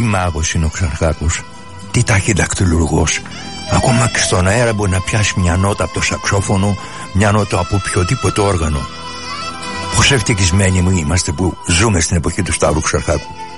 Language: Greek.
μάγος είναι ο Ξαρχάκος, τι ταχυδακτυλουργός. Ακόμα και στον αέρα μπορεί να πιάσει μια νότα από το σαξόφωνο, μια νότα από οποιοδήποτε όργανο. Πόσο ευτυχισμένοι μου είμαστε που ζούμε στην εποχή του Σταύρου Ξαρχάκου.